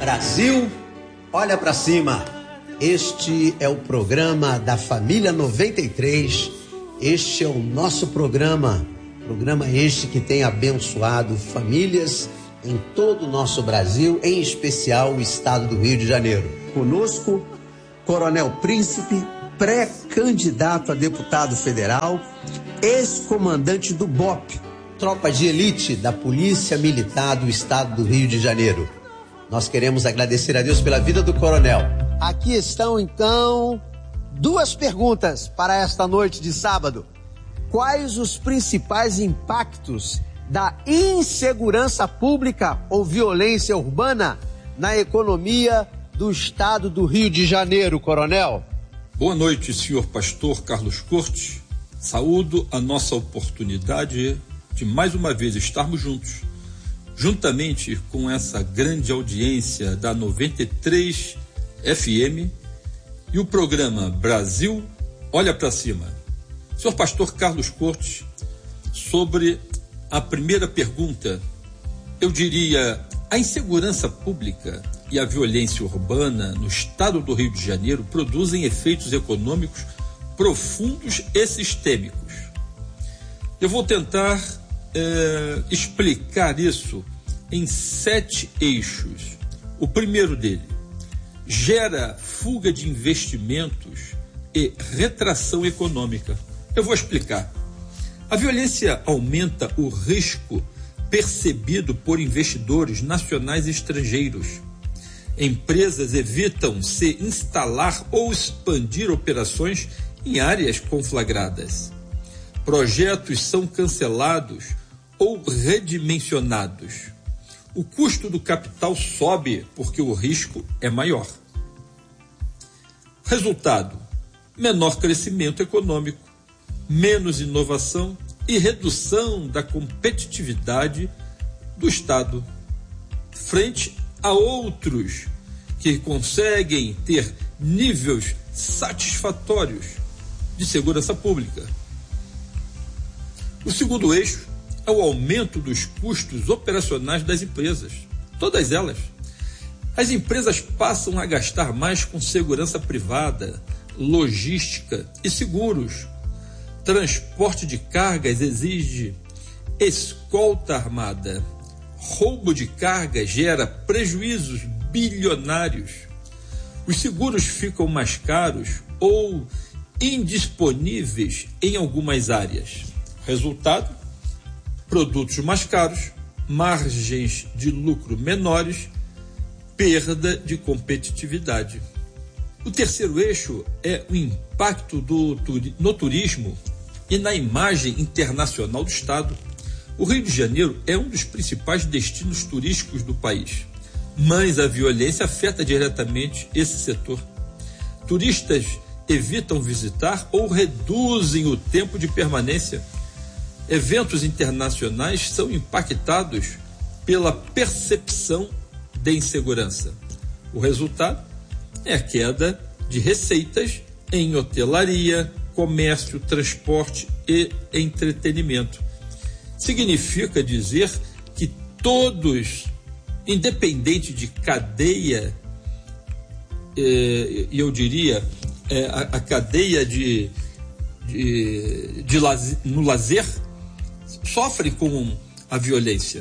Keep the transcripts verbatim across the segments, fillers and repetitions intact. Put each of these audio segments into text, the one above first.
Brasil, olha pra cima. Este é o programa da Família noventa e três. Este é o nosso programa. Programa este que tem abençoado famílias em todo o nosso Brasil, em especial o estado do Rio de Janeiro. Conosco, Coronel Príncipe, pré-candidato a deputado federal, ex-comandante do B O P, tropa de elite da Polícia Militar do estado do Rio de Janeiro. Nós queremos agradecer a Deus pela vida do coronel. Aqui estão, então, duas perguntas para esta noite de sábado. Quais os principais impactos da insegurança pública ou violência urbana na economia do estado do Rio de Janeiro, coronel? Boa noite, senhor pastor Carlos Cortes. Saúdo a nossa oportunidade de mais uma vez estarmos juntos, juntamente com essa grande audiência da noventa e três F M e o programa Brasil, olha para cima. Senhor pastor Carlos Cortes, sobre a primeira pergunta, eu diria, a insegurança pública e a violência urbana no estado do Rio de Janeiro produzem efeitos econômicos profundos e sistêmicos. Eu vou tentar é, explicar isso em sete eixos. O primeiro dele, gera fuga de investimentos e retração econômica. Eu vou explicar. A violência aumenta o risco percebido por investidores nacionais e estrangeiros. Empresas evitam se instalar ou expandir operações em áreas conflagradas. Projetos são cancelados ou redimensionados. O custo do capital sobe porque o risco é maior. Resultado: menor crescimento econômico, menos inovação e redução da competitividade do Estado, frente a outros que conseguem ter níveis satisfatórios de segurança pública. O segundo eixo é o aumento dos custos operacionais das empresas, todas elas. As empresas passam a gastar mais com segurança privada, logística e seguros. Transporte de cargas exige escolta armada. Roubo de carga gera prejuízos bilionários. Os seguros ficam mais caros ou indisponíveis em algumas áreas. Resultado: produtos mais caros, margens de lucro menores, perda de competitividade. O terceiro eixo é o impacto do, no turismo e na imagem internacional do Estado. O Rio de Janeiro é um dos principais destinos turísticos do país, mas a violência afeta diretamente esse setor. Turistas evitam visitar ou reduzem o tempo de permanência. Eventos internacionais são impactados pela percepção de insegurança. O resultado é a queda de receitas em hotelaria, comércio, transporte e entretenimento. Significa dizer que todos, independente de cadeia, e eh, eu diria, eh, a, a cadeia de, de, de lazer, no lazer, sofrem com a violência.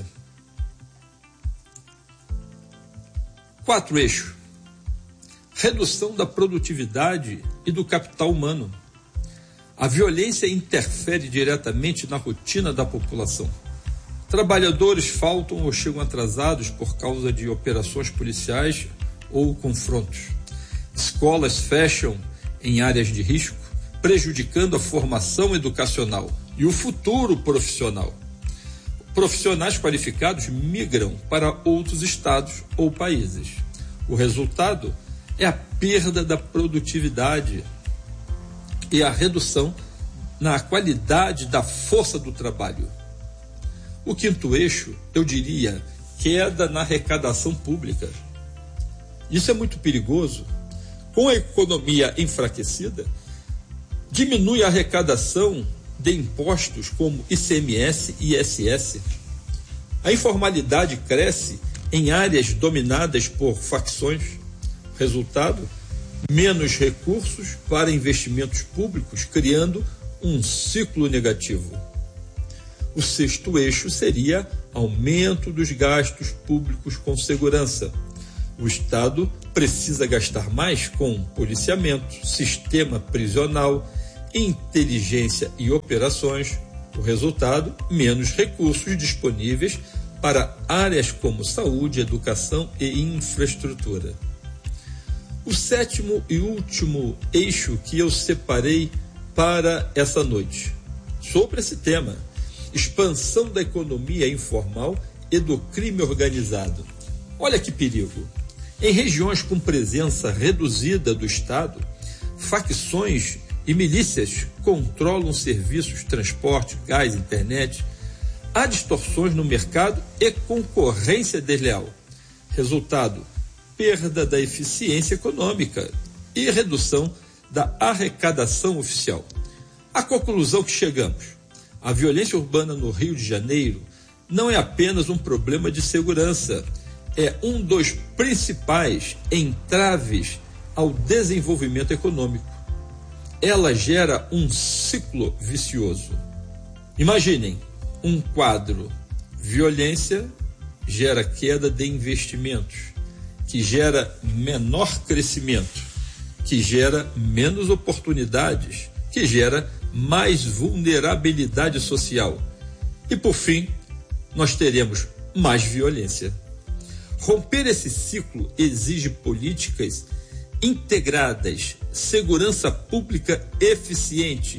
Quatro eixos. Redução da produtividade e do capital humano. A violência interfere diretamente na rotina da população. Trabalhadores faltam ou chegam atrasados por causa de operações policiais ou confrontos. Escolas fecham em áreas de risco, prejudicando a formação educacional e o futuro profissional. Profissionais qualificados migram para outros estados ou países. O resultado é a perda da produtividade e a redução na qualidade da força do trabalho. O quinto eixo, eu diria, queda na arrecadação pública. Isso é muito perigoso. Com a economia enfraquecida, diminui a arrecadação de impostos como I C M S e I S S. A informalidade cresce em áreas dominadas por facções. Resultado, menos recursos para investimentos públicos, criando um ciclo negativo. O sexto eixo seria aumento dos gastos públicos com segurança. O Estado precisa gastar mais com policiamento, sistema prisional, inteligência e operações. O resultado, menos recursos disponíveis para áreas como saúde, educação e infraestrutura. O sétimo e último eixo que eu separei para essa noite, sobre esse tema, expansão da economia informal e do crime organizado. Olha que perigo! Em regiões com presença reduzida do Estado, facções e milícias controlam serviços, transporte, gás, internet. Há distorções no mercado e concorrência desleal. Resultado, perda da eficiência econômica e redução da arrecadação oficial. A conclusão que chegamos: a violência urbana no Rio de Janeiro não é apenas um problema de segurança, é um dos principais entraves ao desenvolvimento econômico. Ela gera um ciclo vicioso. Imaginem um quadro: violência gera queda de investimentos, que gera menor crescimento, que gera menos oportunidades, que gera mais vulnerabilidade social. E, por fim, nós teremos mais violência. Romper esse ciclo exige políticas integradas, segurança pública eficiente,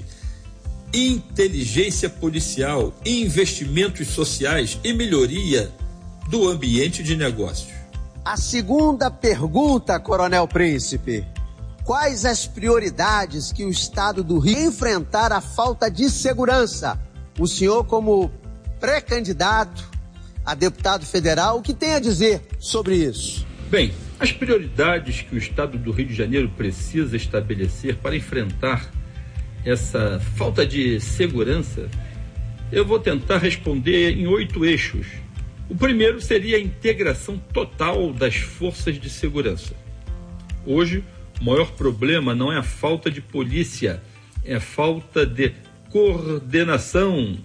inteligência policial, investimentos sociais e melhoria do ambiente de negócios. A segunda pergunta, Coronel Príncipe: quais as prioridades que o Estado do Rio enfrentar a falta de segurança? O senhor, como pré-candidato a deputado federal, o que tem a dizer sobre isso? Bem, as prioridades que o Estado do Rio de Janeiro precisa estabelecer para enfrentar essa falta de segurança, eu vou tentar responder em oito eixos. O primeiro seria a integração total das forças de segurança. Hoje, o maior problema não é a falta de polícia, é a falta de coordenação,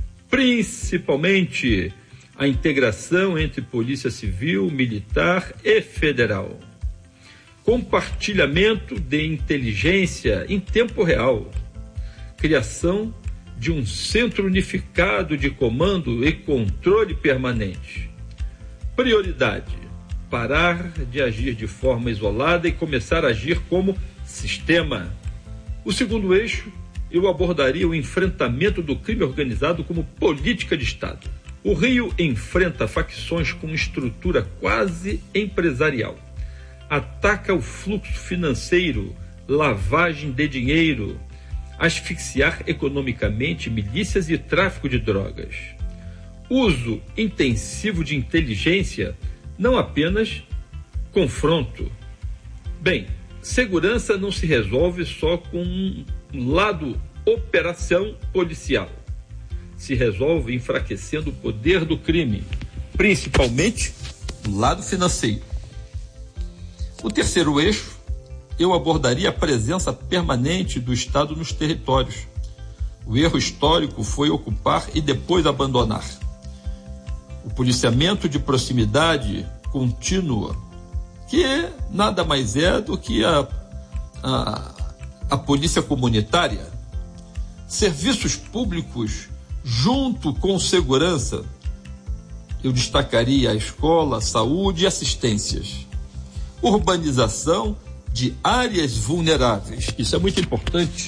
principalmente a integração entre polícia civil, militar e federal. Compartilhamento de inteligência em tempo real. Criação de um centro unificado de comando e controle permanente. Prioridade: parar de agir de forma isolada e começar a agir como sistema. O segundo eixo, eu abordaria o enfrentamento do crime organizado como política de Estado. O Rio enfrenta facções com estrutura quase empresarial. Ataca o fluxo financeiro, lavagem de dinheiro, asfixiar economicamente milícias e tráfico de drogas. Uso intensivo de inteligência, não apenas confronto. Bem, segurança não se resolve só com um lado operação policial. Se resolve enfraquecendo o poder do crime, principalmente no lado financeiro. O terceiro eixo, eu abordaria a presença permanente do Estado nos territórios. O erro histórico foi ocupar e depois abandonar. O policiamento de proximidade contínua, que nada mais é do que a, a, a polícia comunitária. Serviços públicos junto com segurança, eu destacaria a escola, saúde e assistências. Urbanização de áreas vulneráveis, isso é muito importante.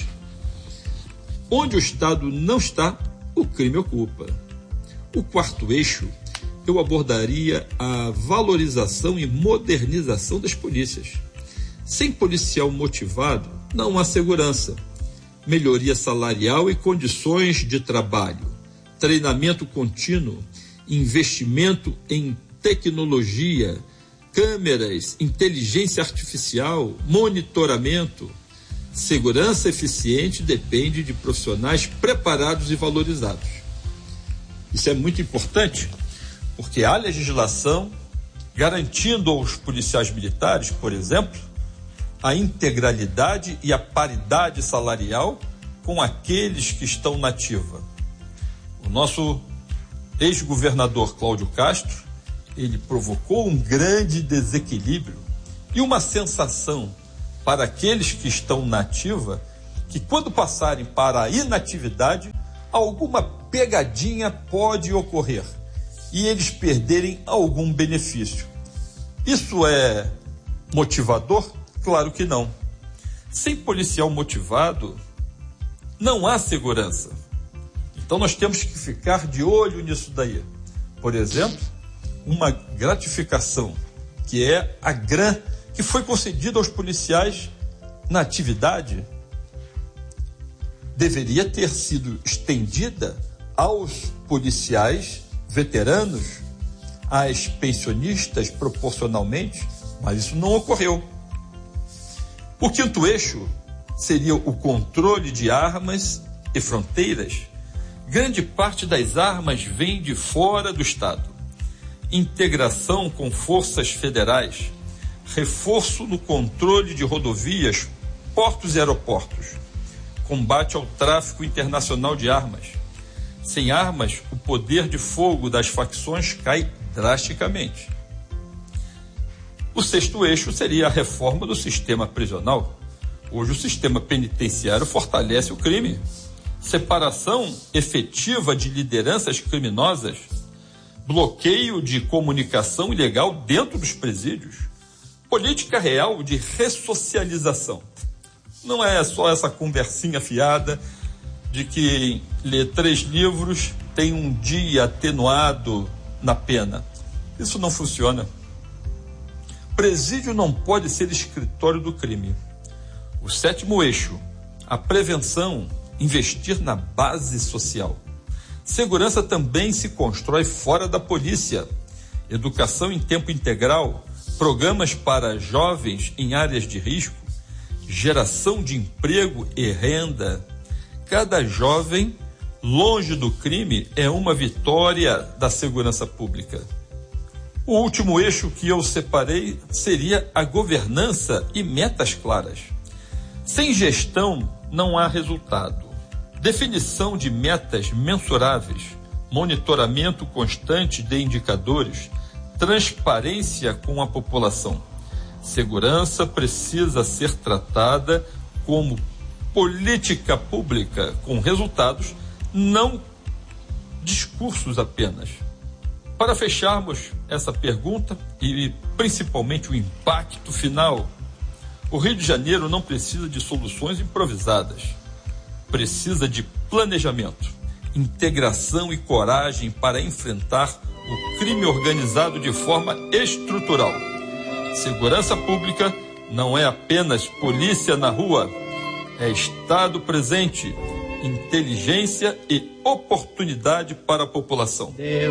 Onde o Estado não está, o crime ocupa. O quarto eixo, eu abordaria a valorização e modernização das polícias. Sem policial motivado, não há segurança. Melhoria salarial e condições de trabalho, treinamento contínuo, investimento em tecnologia, câmeras, inteligência artificial, monitoramento. Segurança eficiente depende de profissionais preparados e valorizados. Isso é muito importante, porque há legislação, garantindo aos policiais militares, por exemplo, a integralidade e a paridade salarial com aqueles que estão na ativa. O nosso ex-governador Cláudio Castro, ele provocou um grande desequilíbrio e uma sensação para aqueles que estão na ativa, que quando passarem para a inatividade, alguma pegadinha pode ocorrer e eles perderem algum benefício. Isso é motivador? Claro que não. Sem policial motivado, não há segurança. Então nós temos que ficar de olho nisso daí. Por exemplo, uma gratificação, que é a GRAN, que foi concedida aos policiais na atividade, deveria ter sido estendida aos policiais veteranos, às pensionistas proporcionalmente, mas isso não ocorreu. O quinto eixo seria o controle de armas e fronteiras. Grande parte das armas vem de fora do Estado. Integração com forças federais, reforço no controle de rodovias, portos e aeroportos, combate ao tráfico internacional de armas. Sem armas, o poder de fogo das facções cai drasticamente. O sexto eixo seria a reforma do sistema prisional. Hoje o sistema penitenciário fortalece o crime. Separação efetiva de lideranças criminosas, bloqueio de comunicação ilegal dentro dos presídios, política real de ressocialização. Não é só essa conversinha fiada de que lê três livros tem um dia atenuado na pena. Isso não funciona. Presídio não pode ser escritório do crime. O sétimo eixo, a prevenção, investir na base social. Segurança também se constrói fora da polícia. Educação em tempo integral, programas para jovens em áreas de risco, geração de emprego e renda. Cada jovem longe do crime é uma vitória da segurança pública. O último eixo que eu separei seria a governança e metas claras. Sem gestão não há resultado. Definição de metas mensuráveis, monitoramento constante de indicadores, transparência com a população. Segurança precisa ser tratada como política pública com resultados, não discursos apenas. Para fecharmos essa pergunta e principalmente o impacto final, o Rio de Janeiro não precisa de soluções improvisadas. Precisa de planejamento, integração e coragem para enfrentar o crime organizado de forma estrutural. Segurança pública não é apenas polícia na rua, é Estado presente, inteligência e oportunidade para a população.